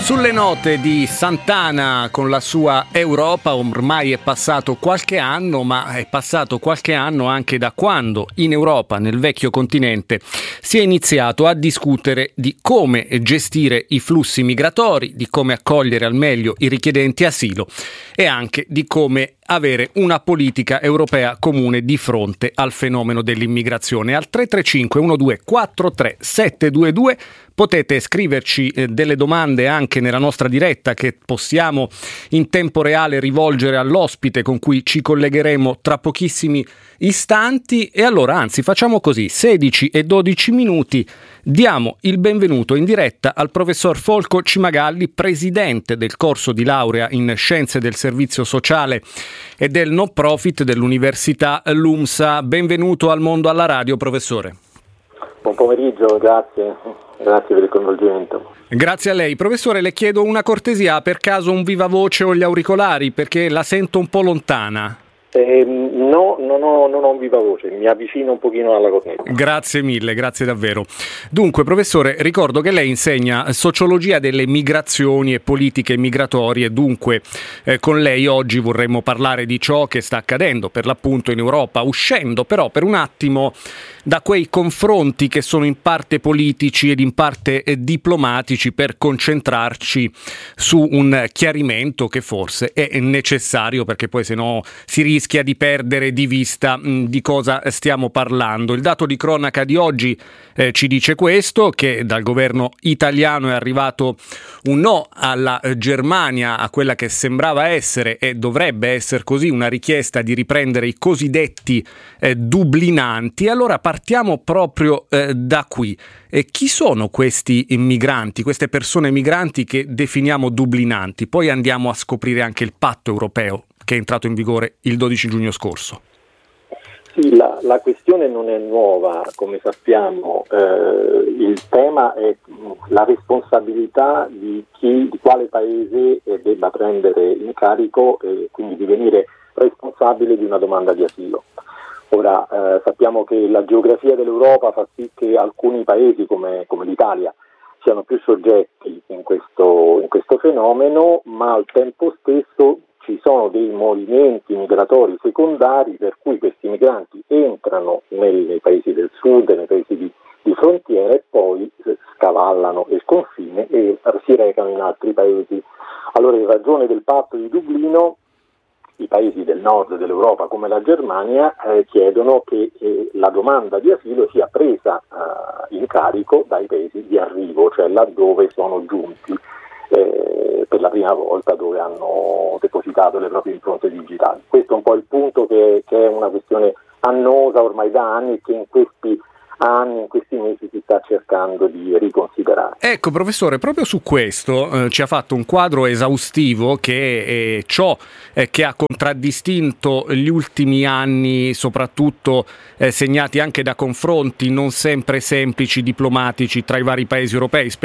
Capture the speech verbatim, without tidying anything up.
Sulle note di Sant'Ana con la sua Europa ormai è passato qualche anno, ma è passato qualche anno anche da quando in Europa, nel vecchio continente, si è iniziato a discutere di come gestire i flussi migratori, di come accogliere al meglio i richiedenti asilo e anche di come avere una politica europea comune di fronte al fenomeno dell'immigrazione. Al tre tre cinque uno due quattro tre sette due due potete scriverci eh, delle domande anche nella nostra diretta che possiamo in tempo reale rivolgere all'ospite con cui ci collegheremo tra pochissimi istanti. E allora, anzi, facciamo così: sedici e dodici minuti, diamo il benvenuto in diretta al professor Folco Cimagalli, presidente del corso di laurea in Scienze del Servizio Sociale e del no profit dell'Università LUMSA. Benvenuto al Mondo alla Radio, professore. Buon pomeriggio, grazie, grazie per il coinvolgimento. Grazie a lei. Professore, le chiedo una cortesia, per caso un viva voce o gli auricolari, perché la sento un po' lontana. Eh, no, non ho, non ho un viva voce, mi avvicino un pochino alla cornetta. Grazie mille, grazie davvero. Dunque, professore, ricordo che lei insegna sociologia delle migrazioni e politiche migratorie, dunque eh, con lei oggi vorremmo parlare di ciò che sta accadendo per l'appunto in Europa, uscendo però per un attimo da quei confronti che sono in parte politici ed in parte eh, diplomatici, per concentrarci su un chiarimento che forse è necessario, perché poi se no si rischia di perdere di vista mh, di cosa stiamo parlando. Il dato di cronaca di oggi eh, ci dice questo, che dal governo italiano è arrivato un no alla eh, Germania, a quella che sembrava essere e dovrebbe essere così una richiesta di riprendere i cosiddetti eh, dublinanti. Allora partiamo proprio eh, da qui. E chi sono questi immigranti, queste persone migranti che definiamo dublinanti? Poi andiamo a scoprire anche il patto europeo che è entrato in vigore il dodici giugno scorso. Sì, la, la questione non è nuova, come sappiamo. Eh, il tema è la responsabilità di chi, di quale paese eh, debba prendere in carico e quindi divenire responsabile di una domanda di asilo. Ora, eh, sappiamo che la geografia dell'Europa fa sì che alcuni paesi come, come l'Italia siano più soggetti in questo, in questo fenomeno, ma al tempo stesso ci sono dei movimenti migratori secondari per cui questi migranti entrano nei, nei paesi del sud, nei paesi di, di frontiera e poi scavallano il confine e si recano in altri paesi. Allora, in ragione del patto di Dublino, i paesi del nord dell'Europa come la Germania eh, chiedono che eh, la domanda di asilo sia presa eh, in carico dai paesi di arrivo, cioè laddove sono giunti eh, per la prima volta, dove hanno depositato le proprie impronte digitali. Questo è un po' il punto che, che è una questione annosa ormai da anni e che in questi anni, in questi mesi si sta cercando di riconsiderare. Ecco, professore, proprio su questo eh, ci ha fatto un quadro esaustivo che è ciò eh, che ha contraddistinto gli ultimi anni, soprattutto eh, segnati anche da confronti non sempre semplici diplomatici tra i vari paesi europei.